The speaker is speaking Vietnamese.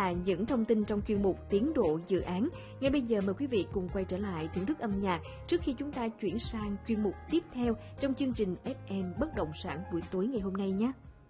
là những thông tin trong chuyên mục Tiến độ dự án. Ngay bây giờ mời quý vị cùng quay trở lại thưởng thức âm nhạc trước khi chúng ta chuyển sang chuyên mục tiếp theo trong chương trình FM Bất động sản buổi tối ngày hôm nay nhé.